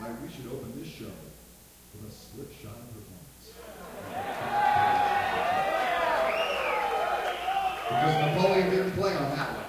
like we should open this show with a slipshod performance. Because Napoleon didn't play on that one.